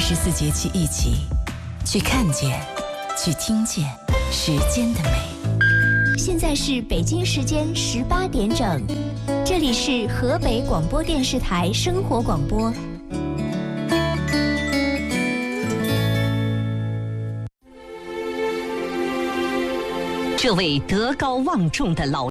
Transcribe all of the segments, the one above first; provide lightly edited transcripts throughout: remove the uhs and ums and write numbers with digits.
24节气一起去看见，去听见时间的美。 现在是北京时间18点整，这里是河北广播电视台生活广播。 这位德高望重的老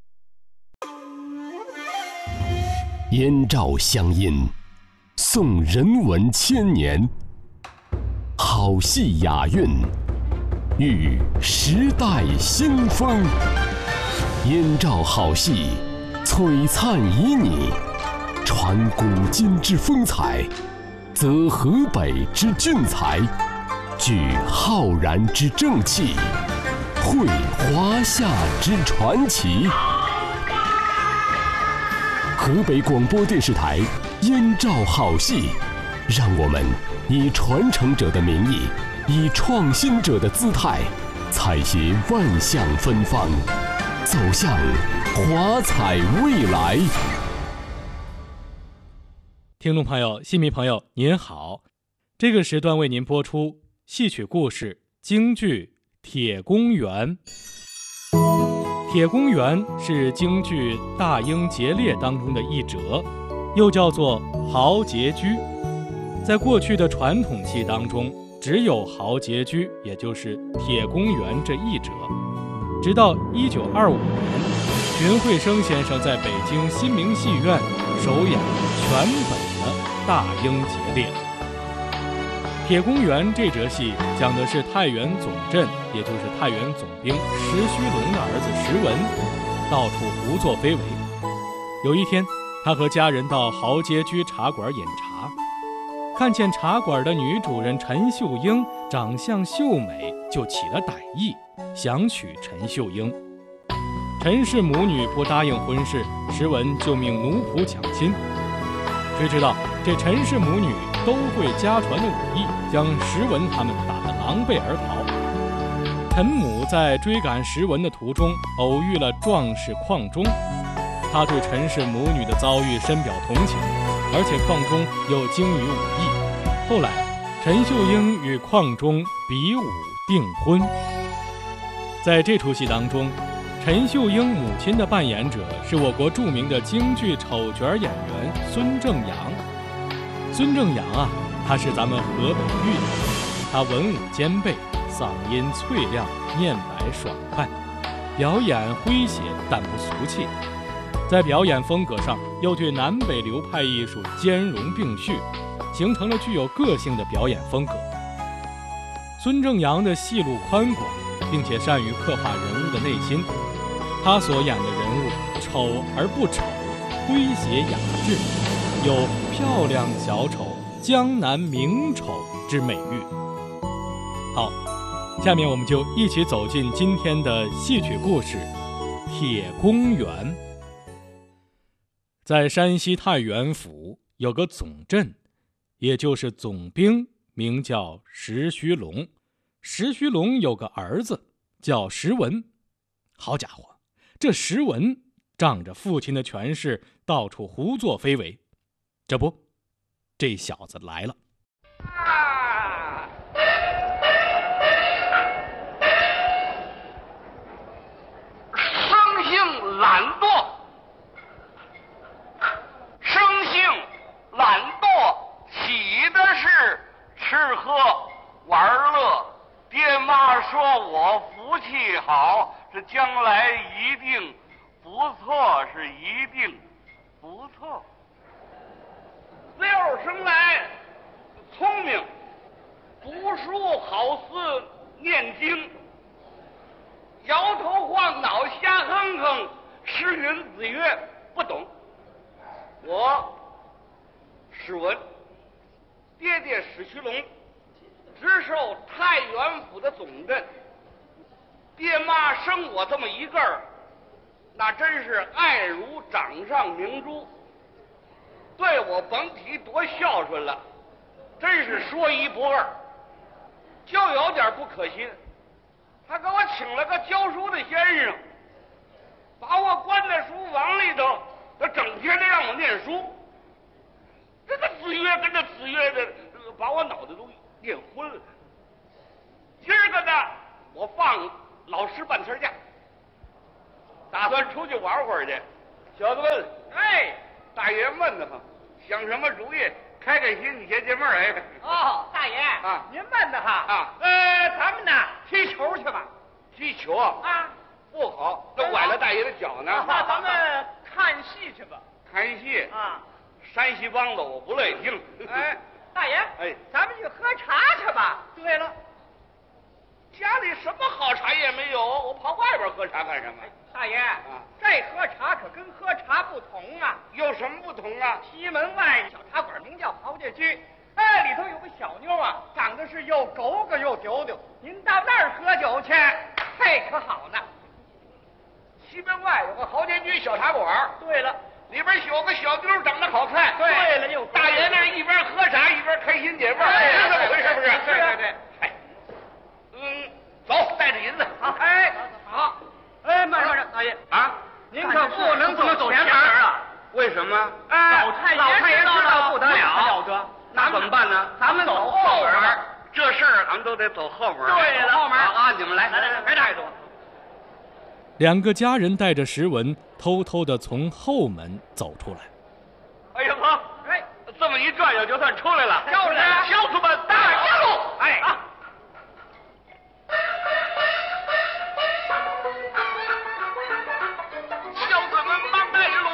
燕赵乡音，颂人文千年，好戏雅韵，遇时代新风。燕赵好戏，璀璨旖旎，传古今之风采，则河北之俊才，聚浩然之正气，绘华夏之传奇。河北广播电视台燕赵好戏，让我们以传承者的名义，以创新者的姿态，采撷万象芬芳，走向华彩未来。 听众朋友、戏迷朋友您好，这个时段为您播出戏曲故事京剧《铁公园》。铁公园是京剧《大英劫猎》当中的一折，又叫做豪杰居。在过去的传统戏当中，只有豪杰居，也就是铁公园这一折。直到1925年，荀慧生先生在北京新明戏院首演全本的《大英劫猎》。铁公园这折戏讲的是太原总镇，也就是太原总兵石须龙的儿子石文，到处胡作非为。有一天，他和家人到豪杰居茶馆饮茶，看见茶馆的女主人陈秀英长相秀美，就起了歹意，想娶陈秀英。陈氏母女不答应婚事，石文就命奴仆抢亲。谁知道这陈氏母女都会家传的武艺，将石文他们打得狼狈而逃。陈母在追赶石文的途中，偶遇了壮士邝忠，他对陈氏母女的遭遇深表同情，而且邝忠又精于武艺。后来，陈秀英与邝忠比武订婚。在这出戏当中，陈秀英母亲的扮演者是我国著名的京剧丑角演员孙正阳。孙正阳啊，他是咱们河北豫人，他文武兼备，嗓音脆亮，面白爽快，表演诙谐但不俗气。在表演风格上，又对南北流派艺术兼容并蓄，形成了具有个性的表演风格。孙正阳的戏路宽广，并且善于刻画人物的内心。他所演的人物丑而不丑，诙谐雅致，有漂亮小丑、江南名丑之美誉。好，下面我们就一起走进今天的戏曲故事《铁公园》。在山西太原府有个总镇，也就是总兵，名叫石须龙。石须龙有个儿子叫石文。好家伙，这石文仗着父亲的权势，到处胡作非为。这不，这小子来了。 生性懒惰，生性懒惰，喜的是吃喝玩乐。爹妈说我福气好，这将来一定不错，是一定不错。六生来聪明，读书好似念经，摇头晃脑瞎哼哼，诗云子曰不懂。我史文，爹爹史须龙，直受太原府的总镇。爹妈生我这么一个儿，那真是爱如掌上明珠，对我甭提多孝顺了，真是说一不二。就有点不可信，他给我请了个教书的先生，把我关在书房里头，他整天的让我念书。这个子曰跟着子曰的，把我脑袋都订婚了。今儿个呢，我放老师半天假，打算出去玩会儿去。小子问：“哎，大爷闷得慌，想什么主意？开开心，你解解闷儿。”哎， 哦，大爷啊， 您闷得哈啊？ 咱们呢踢球去吧。 踢球啊？不好，那崴了大爷的脚呢。 那咱们看戏去吧。 看戏啊？ 山西梆子我不乐意听。 哎，大爷， 哎， 咱们去喝茶去吧。对了， 家里什么好茶也没有，我跑外边喝茶干什么？ 大爷啊，这喝茶可跟喝茶不同啊。 有什么不同啊？ 西门外小茶馆名叫豪杰居，哎，里头有个小妞啊，长得是又狗狗又丢丢。您到那儿喝酒去，嘿，可好呢。 西门外有个豪杰居小茶馆。 对了， 里边有个小妞长得好看。 对了，又大爷那一边喝茶一边开心解闷，是这么回事不是？ 对对对。 哎，走，带着银子。 好，哎，好。哎，慢着，大爷啊， 您可不能走前门啊！ 为什么？ 老太爷知道不得了得， 那怎么办呢？ 咱们走后门， 这事儿咱们都得走后门。 对了，后门啊，你们来， 别带着我。 两个家人带着石文，偷偷地从后门走出来。 哎呀呵，哎，这么一转悠就算出来了。 就是